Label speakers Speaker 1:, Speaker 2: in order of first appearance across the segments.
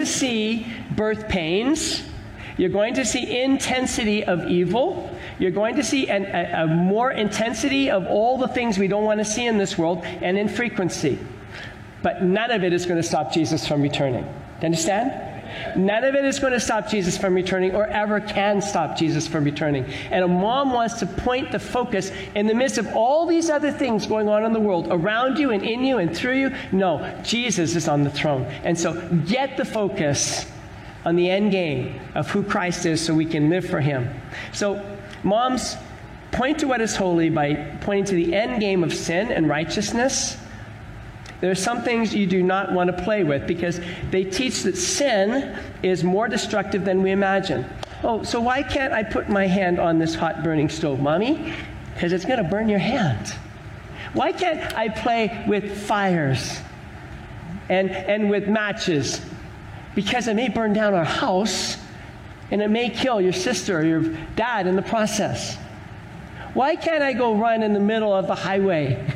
Speaker 1: to see birth pains. You're going to see intensity of evil. You're going to see a more intensity of all the things we don't want to see in this world, and in frequency. But none of it is going to stop Jesus from returning. Do you understand? None of it is going to stop Jesus from returning, or ever can stop Jesus from returning. And a mom wants to point the focus in the midst of all these other things going on in the world, around you and in you and through you. No, Jesus is on the throne. And so get the focus on the end game of who Christ is so we can live for him. So moms, point to what is holy by pointing to the end game of sin and righteousness. There are some things you do not want to play with because they teach that sin is more destructive than we imagine. Oh, so why can't I put my hand on this hot burning stove, Mommy? Because it's going to burn your hand. Why can't I play with fires and with matches? Because it may burn down our house and it may kill your sister or your dad in the process. Why can't I go run in the middle of the highway?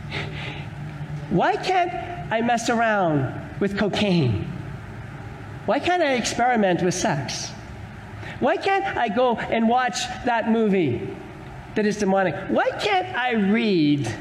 Speaker 1: Why can't I mess around with cocaine? Why can't I experiment with sex? Why can't I go and watch that movie that is demonic? Why can't I read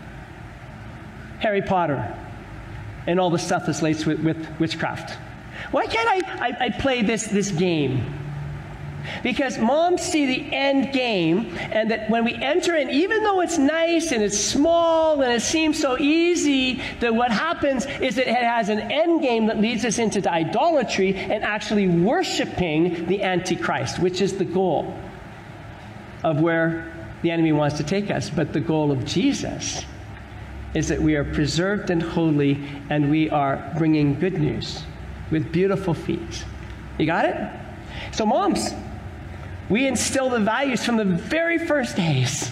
Speaker 1: Harry Potter and all the stuff that's laced with witchcraft? Why can't I play this game? Because moms see the end game, and that when we enter in, even though it's nice and it's small and it seems so easy, that what happens is that it has an end game that leads us into idolatry and actually worshiping the Antichrist, which is the goal of where the enemy wants to take us. But the goal of Jesus is that we are preserved and holy, and we are bringing good news with beautiful feet. You got it? So moms, we instill the values from the very first days.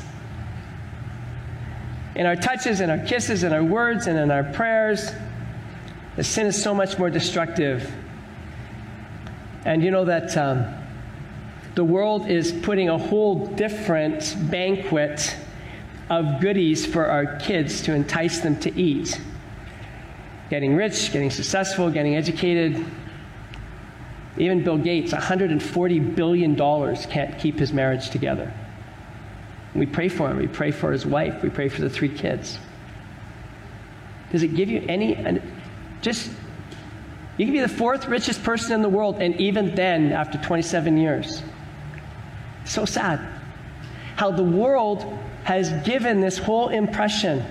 Speaker 1: In our touches, in our kisses, in our words, and in our prayers. The sin is so much more destructive. And you know that the world is putting a whole different banquet of goodies for our kids to entice them to eat. Getting rich, getting successful, getting educated. Even Bill Gates, $140 billion, can't keep his marriage together. We pray for him. We pray for his wife. We pray for the 3 kids. Does it give you any... you can be the 4th richest person in the world, and even then, after 27 years. So sad. How the world has given this whole impression.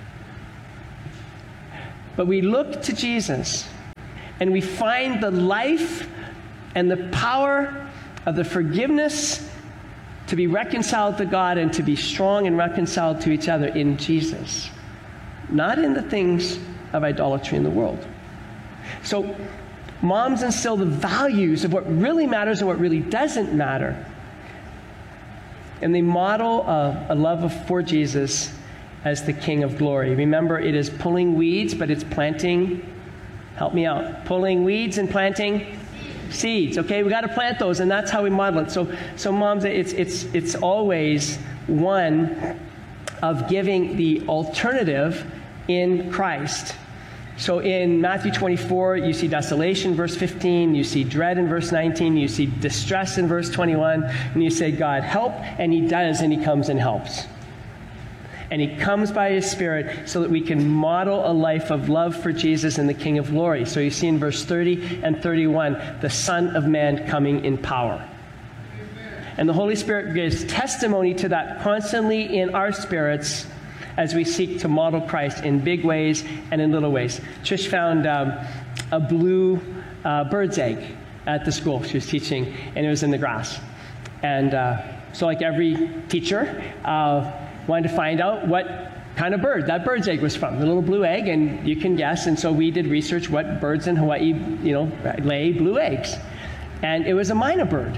Speaker 1: But we look to Jesus, and we find the life and the power of the forgiveness to be reconciled to God and to be strong and reconciled to each other in Jesus, not in the things of idolatry in the world. So moms instill the values of what really matters and what really doesn't matter. And they model a love for Jesus as the King of Glory. Remember, it is pulling weeds, but it's planting, help me out, pulling weeds and planting seeds. Okay, we got to plant those, and that's how we model it. So moms, it's always one of giving the alternative in Christ. So in Matthew 24, you see desolation, verse 15. You see dread in verse 19. You see distress in verse 21. And you say, God, help, and he does, and he comes and helps. And he comes by his Spirit so that we can model a life of love for Jesus and the King of Glory. So you see in verse 30 and 31, the Son of Man coming in power. And the Holy Spirit gives testimony to that constantly in our spirits as we seek to model Christ in big ways and in little ways. Trish found a blue bird's egg at the school she was teaching, and it was in the grass. And so like every teacher, wanted to find out what kind of bird that bird's egg was from, the little blue egg, and you can guess. And so we did research what birds in Hawaii, lay blue eggs. And it was a myna bird.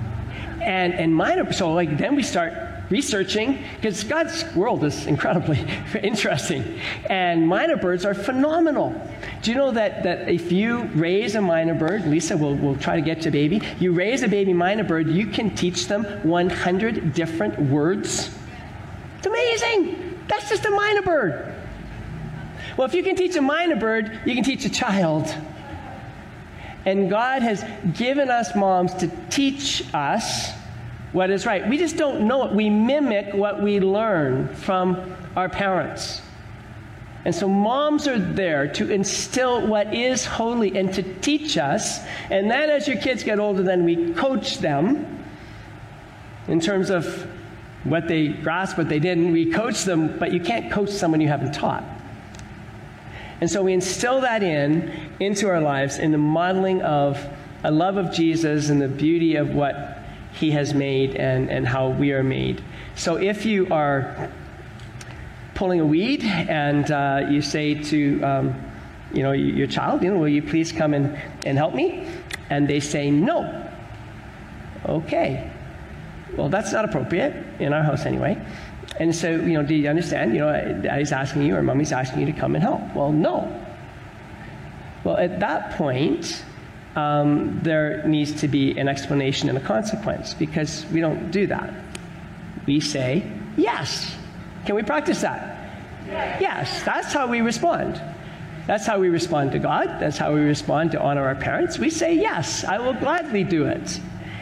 Speaker 1: And myna, so like then we start researching, because God's world is incredibly interesting. And myna birds are phenomenal. Do you know that if you raise a myna bird, Lisa will try to get you a baby, you raise a baby myna bird, you can teach them 100 different words. It's amazing. That's just a myna bird. Well, if you can teach a myna bird, you can teach a child. And God has given us moms to teach us what is right. We just don't know it. We mimic what we learn from our parents. And so moms are there to instill what is holy and to teach us. And then as your kids get older, then we coach them in terms of what they grasped, what they didn't. We coach them, but you can't coach someone you haven't taught. And so we instill that into our lives in the modeling of a love of Jesus and the beauty of what he has made and how we are made. So if you are pulling a weed and you say to your child, will you please come and help me? And they say no. Okay. Well, that's not appropriate in our house anyway. And so, do you understand? Daddy's asking you or mommy's asking you to come and help. Well, no. Well, at that point, there needs to be an explanation and a consequence, because we don't do that. We say, yes. Can we practice that? Yes. That's how we respond. That's how we respond to God. That's how we respond to honor our parents. We say, yes, I will gladly do it.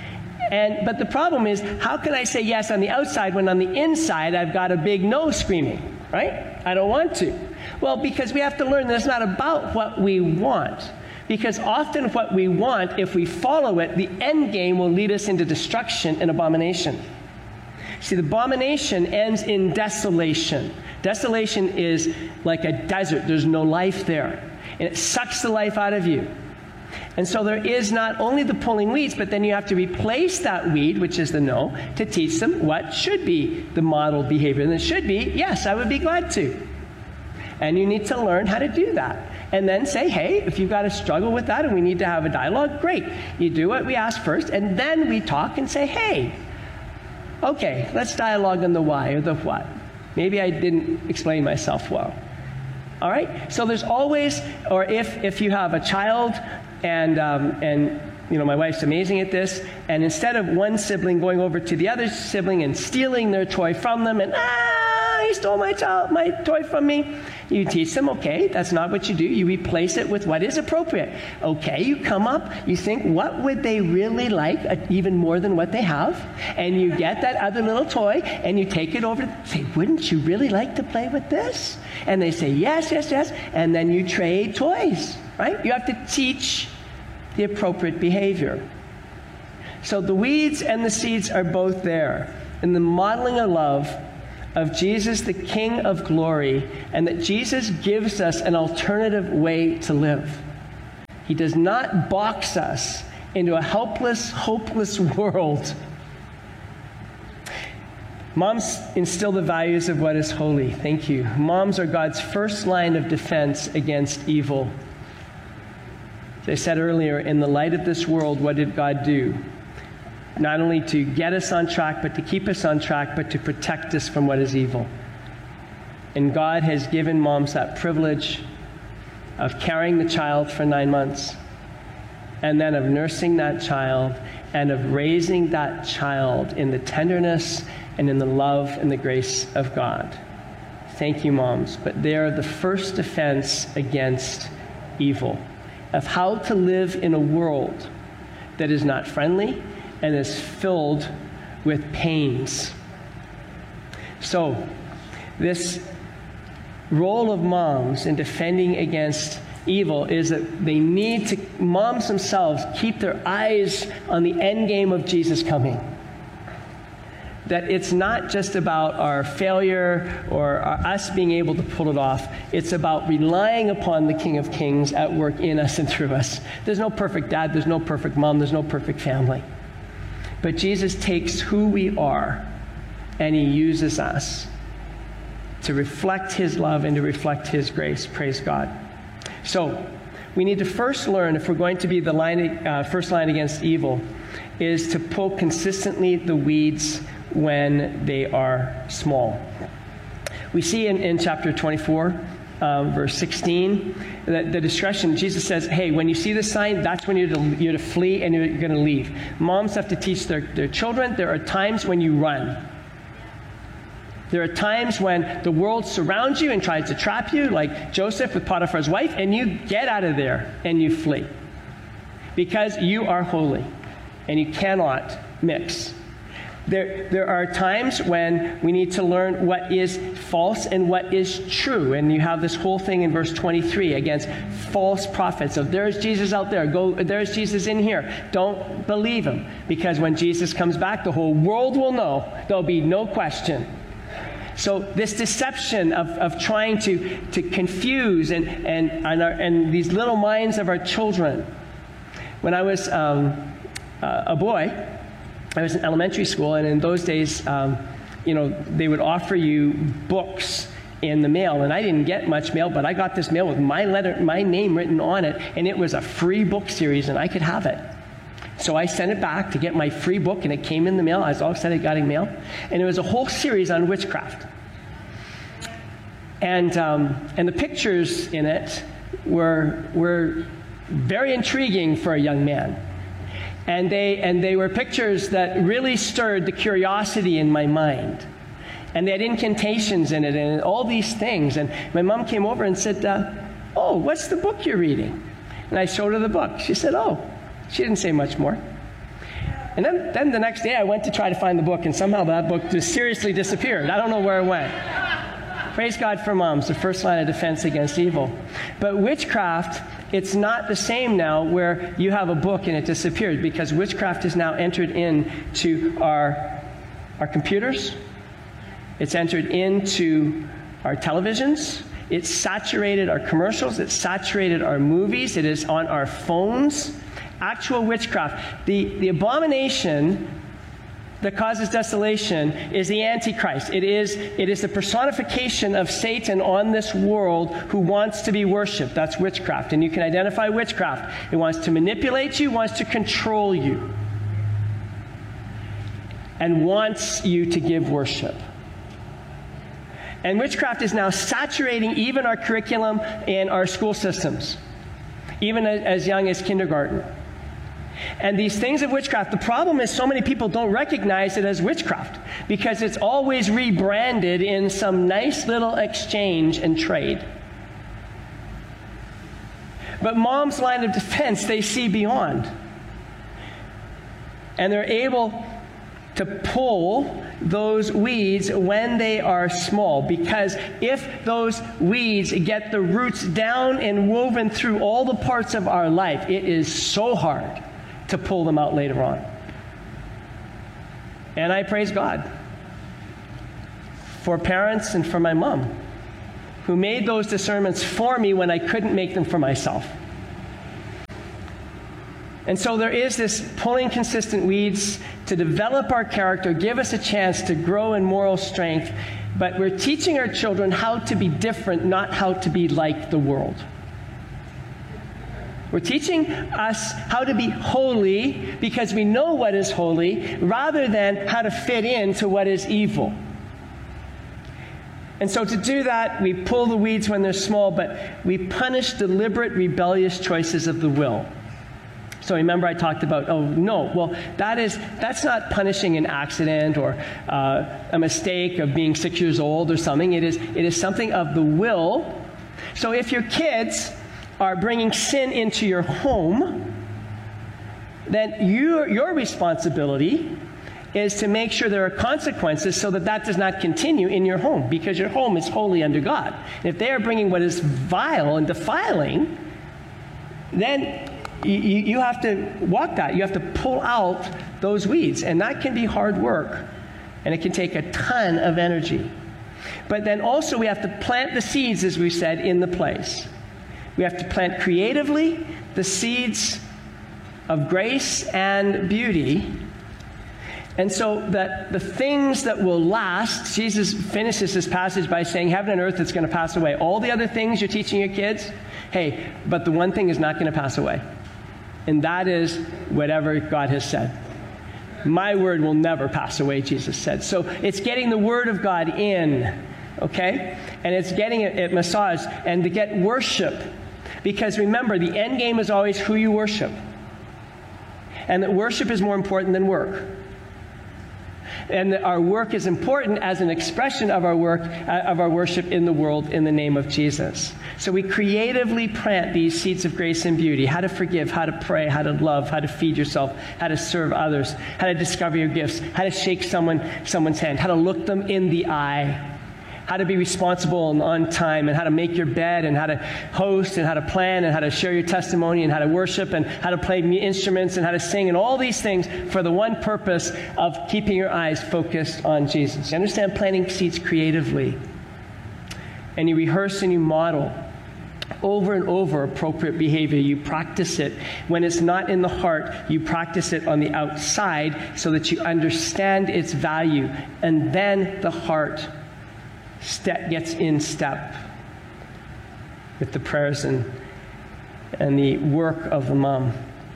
Speaker 1: But the problem is, how can I say yes on the outside when on the inside I've got a big no screaming, right? I don't want to. Well, because we have to learn that it's not about what we want. Because often what we want, if we follow it, the end game will lead us into destruction and abomination. See, the abomination ends in desolation. Desolation is like a desert. There's no life there. And it sucks the life out of you. And so there is not only the pulling weeds, but then you have to replace that weed, which is the no, to teach them what should be the model behavior. And it should be, yes, I would be glad to. And you need to learn how to do that. And then say, hey, if you've got a struggle with that and we need to have a dialogue, great. You do what we ask first, and then we talk and say, hey, okay, let's dialogue on the why or the what. Maybe I didn't explain myself well. All right? So there's always, or if you have a child and my wife's amazing at this, and instead of one sibling going over to the other sibling and stealing their toy from them and, he stole my toy from me, you teach them, okay, that's not what you do. You replace it with what is appropriate. Okay, you come up, you think, what would they really like even more than what they have? And you get that other little toy and you take it over, say, wouldn't you really like to play with this? And they say, yes, yes, yes. And then you trade toys, right? You have to teach the appropriate behavior. So the weeds and the seeds are both there. In the modeling of love of Jesus, the King of glory, and that Jesus gives us an alternative way to live. He does not box us into a helpless, hopeless world. Moms instill the values of what is holy. Thank you. Moms are God's first line of defense against evil. As I said earlier, in the light of this world, what did God do? Not only to get us on track, but to keep us on track, but to protect us from what is evil. And God has given moms that privilege of carrying the child for 9 months, and then of nursing that child, and of raising that child in the tenderness and in the love and the grace of God. Thank you, moms. But they are the first defense against evil, of how to live in a world that is not friendly and is filled with pains. So, this role of moms in defending against evil is that they need to, moms themselves, keep their eyes on the end game of Jesus coming. That it's not just about our failure or us being able to pull it off. It's about relying upon the King of Kings at work in us and through us. There's no perfect dad, there's no perfect mom, there's no perfect family. But Jesus takes who we are and he uses us to reflect his love and to reflect his grace. Praise God. So we need to first learn, if we're going to be the first line against evil, is to pull consistently the weeds when they are small. We see in chapter 24, verse 16, that the discretion, Jesus says, hey, when you see this sign, that's when you're to flee and you're going to leave. Moms have to teach their children, there are times when you run. There are times when the world surrounds you and tries to trap you, like Joseph with Potiphar's wife, and you get out of there and you flee. because you are holy, and you cannot mix. There are times when we need to learn what is false and what is true. And you have this whole thing in verse 23 against false prophets. Of there's Jesus out there. There's Jesus in here. Don't believe him. Because when Jesus comes back, the whole world will know. There'll be no question. So this deception of trying to confuse and these little minds of our children. When I was a boy, I was in elementary school, and in those days, they would offer you books in the mail, and I didn't get much mail, but I got this mail with my name written on it, and it was a free book series, and I could have it. So I sent it back to get my free book, and it came in the mail. I was all excited getting mail, and it was a whole series on witchcraft. And the pictures in it were very intriguing for a young man. And they were pictures that really stirred the curiosity in my mind. And they had incantations in it and all these things. And my mom came over and said, oh, what's the book you're reading? And I showed her the book. She said, oh. She didn't say much more. And then the next day I went to try to find the book, and somehow that book just seriously disappeared. I don't know where it went. Praise God for moms, the first line of defense against evil. But witchcraft, it's not the same now where you have a book and it disappeared, because witchcraft is now entered into our computers. It's entered into our televisions. It's saturated our commercials. It's saturated our movies. It is on our phones. Actual witchcraft. The abomination that causes desolation is the Antichrist. It is the personification of Satan on this world who wants to be worshipped. That's witchcraft. And you can identify witchcraft. It wants to manipulate you, wants to control you, and wants you to give worship. And witchcraft is now saturating even our curriculum and our school systems, even as young as kindergarten. And these things of witchcraft, the problem is so many people don't recognize it as witchcraft because it's always rebranded in some nice little exchange and trade. But mom's line of defense, they see beyond. And they're able to pull those weeds when they are small, because if those weeds get the roots down and woven through all the parts of our life, it is so hard to pull them out later on. And I praise God for parents and for my mom who made those discernments for me when I couldn't make them for myself. And so there is this pulling consistent weeds to develop our character, give us a chance to grow in moral strength, but we're teaching our children how to be different, not how to be like the world. We're teaching us how to be holy because we know what is holy, rather than how to fit into what is evil. And so to do that, we pull the weeds when they're small, but we punish deliberate rebellious choices of the will. So remember I talked about, that's not punishing an accident or a mistake of being 6 years old or something. It is something of the will. So if your kids are bringing sin into your home, then your responsibility is to make sure there are consequences so that does not continue in your home, because your home is holy under God. And if they are bringing what is vile and defiling, then you have to walk that. You have to pull out those weeds, and that can be hard work, and it can take a ton of energy. But then also we have to plant the seeds, as we said, in the place. We have to plant creatively the seeds of grace and beauty. And so that the things that will last, Jesus finishes this passage by saying, heaven and earth is going to pass away. All the other things you're teaching your kids, hey, but the one thing is not going to pass away. And that is whatever God has said. My word will never pass away, Jesus said. So it's getting the word of God in, okay? And it's getting it massaged, and to get worship. Because remember, the end game is always who you worship. And that worship is more important than work. And that our work is important as an expression of our work, of our worship in the world in the name of Jesus. So we creatively plant these seeds of grace and beauty: how to forgive, how to pray, how to love, how to feed yourself, how to serve others, how to discover your gifts, how to shake someone's hand, how to look them in the eye, how to be responsible and on time, and how to make your bed, and how to host, and how to plan, and how to share your testimony, and how to worship, and how to play instruments, and how to sing, and all these things for the one purpose of keeping your eyes focused on Jesus. You understand? Planting seeds creatively. And you rehearse and you model over and over appropriate behavior. You practice it. When it's not in the heart, you practice it on the outside so that you understand its value. And then the heart gets in step with the prayers and the work of the mom.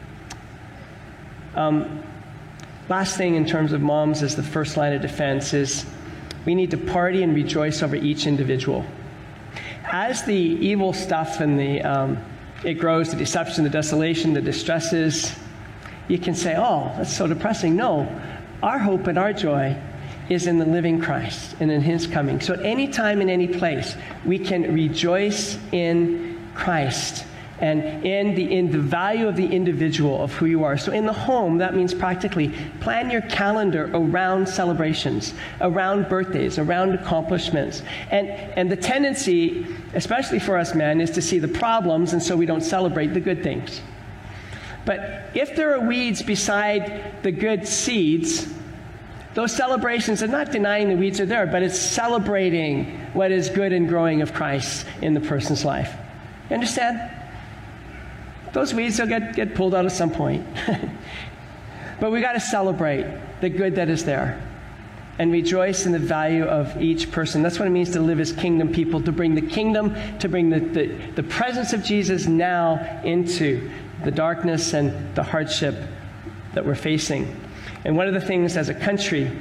Speaker 1: Last thing in terms of moms is the first line of defense is we need to party and rejoice over each individual. As the evil stuff and it grows, the deception, the desolation, the distresses, you can say, oh, that's so depressing. No, our hope and our joy is in the living Christ and in his coming. So at any time, in any place, we can rejoice in Christ and in the value of the individual, of who you are. So in the home, that means practically plan your calendar around celebrations, around birthdays, around accomplishments. And the tendency, especially for us men, is to see the problems, and so we don't celebrate the good things. But if there are weeds beside the good seeds, those celebrations are not denying the weeds are there, but it's celebrating what is good and growing of Christ in the person's life. You understand? Those weeds will get pulled out at some point. But we got to celebrate the good that is there and rejoice in the value of each person. That's what it means to live as kingdom people, to bring the kingdom, to bring the presence of Jesus now into the darkness and the hardship that we're facing. And one of the things as a country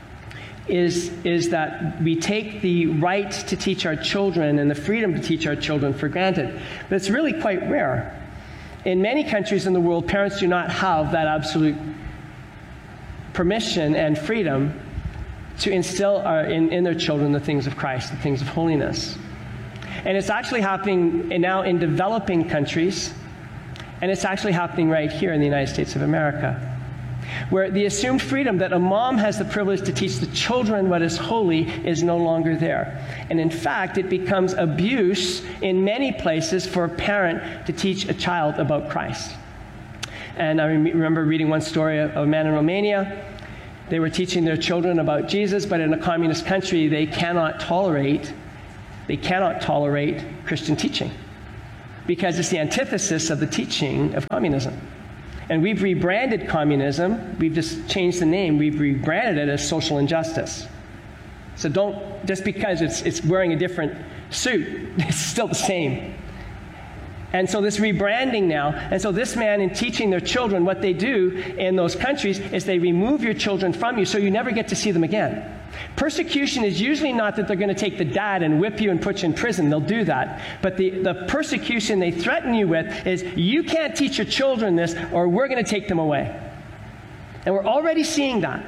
Speaker 1: is that we take the right to teach our children and the freedom to teach our children for granted. But it's really quite rare. In many countries in the world, parents do not have that absolute permission and freedom to instill in their children the things of Christ, the things of holiness. And it's actually happening now in developing countries, and it's actually happening right here in the United States of America, where the assumed freedom that a mom has the privilege to teach the children what is holy is no longer there. And in fact, it becomes abuse in many places for a parent to teach a child about Christ. And I remember reading one story of a man in Romania. They were teaching their children about Jesus, but in a communist country, they cannot tolerate Christian teaching because it's the antithesis of the teaching of communism. And we've rebranded communism. We've just changed the name. We've rebranded it as social injustice. So don't, just because it's wearing a different suit, it's still the same. And so this rebranding now, and so this man in teaching their children, what they do in those countries is they remove your children from you so you never get to see them again. Persecution is usually not that they're going to take the dad and whip you and put you in prison. They'll do that. But the persecution they threaten you with is you can't teach your children this or we're going to take them away. And we're already seeing that.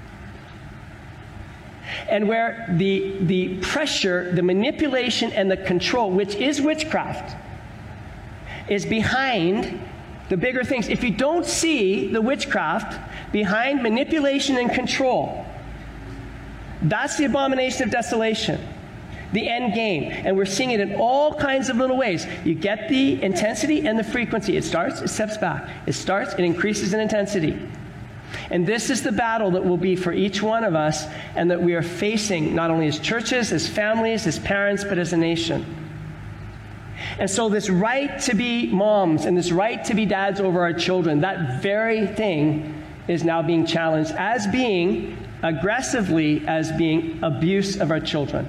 Speaker 1: And where the pressure, the manipulation, and the control, which is witchcraft, is behind the bigger things. If you don't see the witchcraft behind manipulation and control, that's the abomination of desolation, the end game. And we're seeing it in all kinds of little ways. You get the intensity and the frequency. It starts, it steps back. It starts, it increases in intensity. And this is the battle that will be for each one of us and that we are facing not only as churches, as families, as parents, but as a nation. And so this right to be moms and this right to be dads over our children, that very thing is now being challenged as being aggressively as being abuse of our children.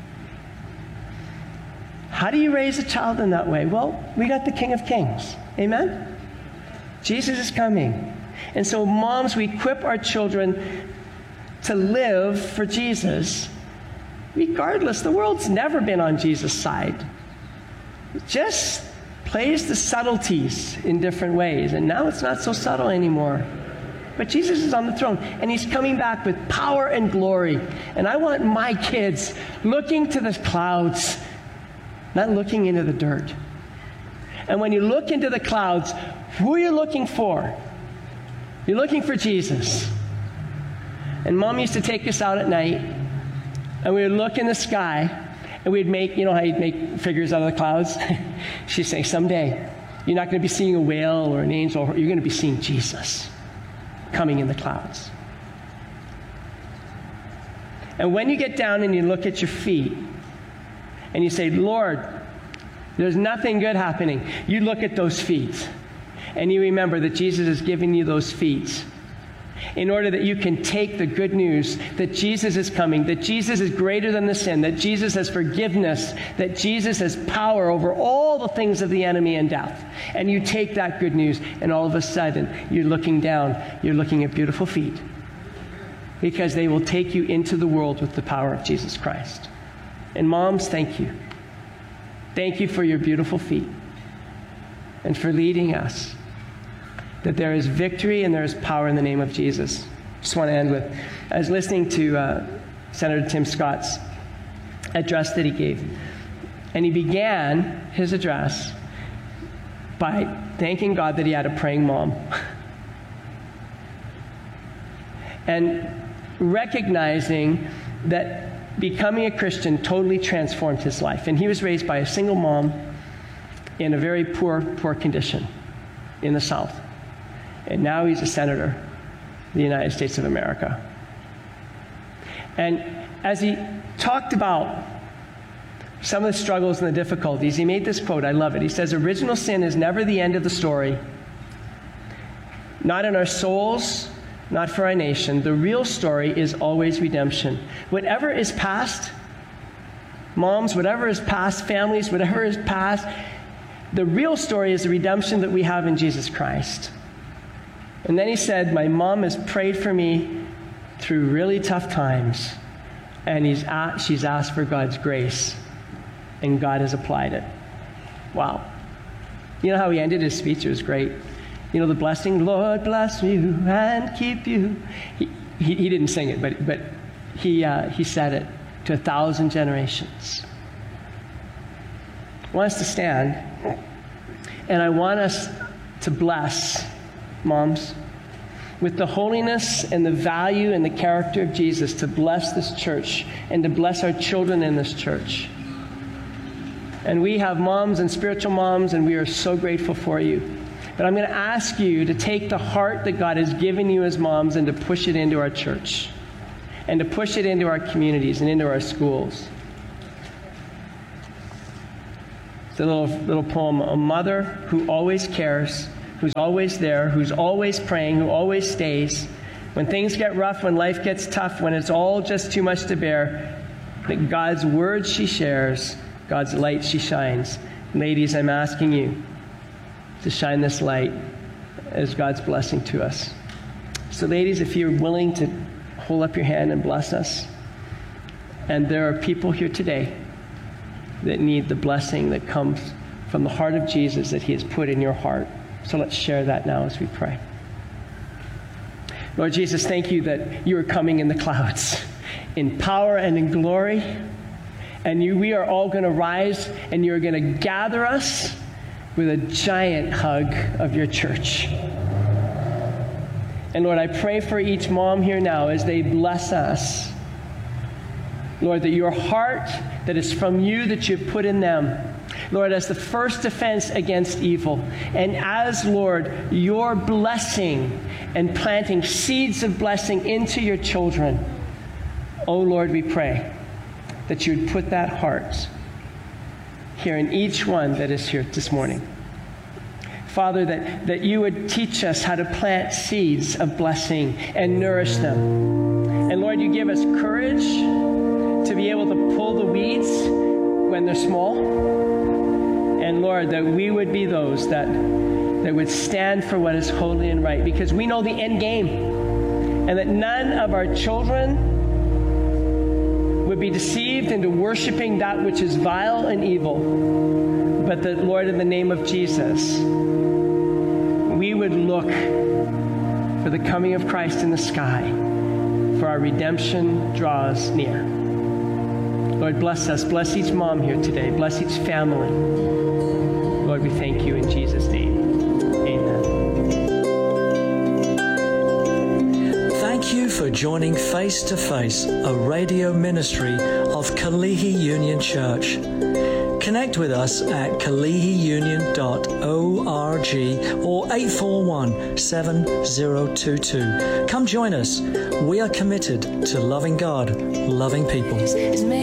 Speaker 1: How do you raise a child in that way? Well, we got the King of Kings. Amen? Jesus is coming. And so moms, we equip our children to live for Jesus regardless. The world's never been on Jesus' side. It just plays the subtleties in different ways. And now it's not so subtle anymore. But Jesus is on the throne, and he's coming back with power and glory. And I want my kids looking to the clouds, not looking into the dirt. And when you look into the clouds, who are you looking for? You're looking for Jesus. And Mom used to take us out at night, and we would look in the sky, and we'd make, you know how you'd make figures out of the clouds? She'd say, someday, you're not going to be seeing a whale or an angel, you're going to be seeing Jesus coming in the clouds. And when you get down and you look at your feet, and you say, Lord, there's nothing good happening, you look at those feet, and you remember that Jesus has given you those feet in order that you can take the good news that Jesus is coming, that Jesus is greater than the sin, that Jesus has forgiveness, that Jesus has power over all the things of the enemy and death. And you take that good news, and all of a sudden, you're looking down, you're looking at beautiful feet, because they will take you into the world with the power of Jesus Christ. And moms, thank you. Thank you for your beautiful feet and for leading us, that there is victory and there is power in the name of Jesus. Just want to end with, I was listening to Senator Tim Scott's address that he gave. And he began his address by thanking God that he had a praying mom. And recognizing that becoming a Christian totally transformed his life. And he was raised by a single mom in a very poor condition in the South. And now he's a senator of the United States of America. And as he talked about some of the struggles and the difficulties, he made this quote. I love it. He says, original sin is never the end of the story. Not in our souls, not for our nation. The real story is always redemption. Whatever is past, moms, whatever is past, families, whatever is past, the real story is the redemption that we have in Jesus Christ. And then he said, my mom has prayed for me through really tough times, and she's asked for God's grace, and God has applied it. Wow. You know how he ended his speech? It was great. You know the blessing, Lord bless you and keep you. He didn't sing it, but he said it to 1,000 generations. I want us to stand, and I want us to bless moms with the holiness and the value and the character of Jesus, to bless this church and to bless our children in this church. And we have moms and spiritual moms, and we are so grateful for you. But I'm going to ask you to take the heart that God has given you as moms and to push it into our church and to push it into our communities and into our schools. It's a little poem. A mother who always cares, who's always there, who's always praying, who always stays. When things get rough, when life gets tough, when it's all just too much to bear, that God's word she shares, God's light she shines. Ladies, I'm asking you to shine this light as God's blessing to us. So ladies, if you're willing to hold up your hand and bless us, and there are people here today that need the blessing that comes from the heart of Jesus that he has put in your heart. So let's share that now as we pray. Lord Jesus, thank you that you are coming in the clouds in power and in glory. And we are all going to rise, and you're going to gather us with a giant hug of your church. And Lord, I pray for each mom here now as they bless us. Lord, that your heart that is from you that you've put in them, Lord, as the first defense against evil, and as, Lord, your blessing and planting seeds of blessing into your children, oh Lord, we pray that you would put that heart here in each one that is here this morning. Father, that you would teach us how to plant seeds of blessing and nourish them. And Lord, you give us courage to be able to pull the weeds when they're small. And Lord, that we would be those that would stand for what is holy and right, because we know the end game, and that none of our children would be deceived into worshiping that which is vile and evil, but that, Lord, in the name of Jesus, we would look for the coming of Christ in the sky, for our redemption draws near. Lord, bless us. Bless each mom here today. Bless each family. Lord, we thank you in Jesus' name. Amen.
Speaker 2: Thank you for joining Face to Face, a radio ministry of Kalihi Union Church. Connect with us at kalihiunion.org or 841-7022. Come join us. We are committed to loving God, loving people.